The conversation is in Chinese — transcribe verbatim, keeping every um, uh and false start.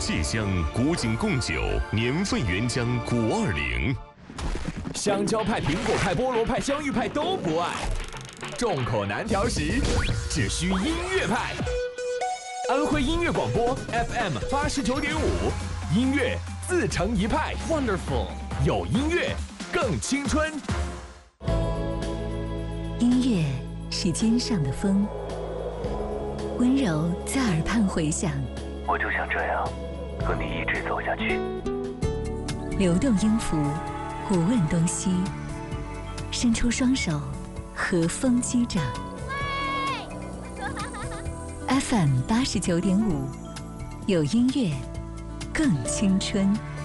蟹乡古井贡酒年份原浆古二零。 香蕉派、苹果派、菠萝派、香芋派都不爱，众口难调时，只需音乐派。安徽音乐广播 F M 八十九点五，音乐自成一派 ，Wonderful， 有音乐更青春。 音乐是肩上的风，温柔在耳畔回响。 我就想这样和你一直走下去。 流动音符，不问东西，伸出双手，和风击掌。F M 八十九点五，有音乐更青春。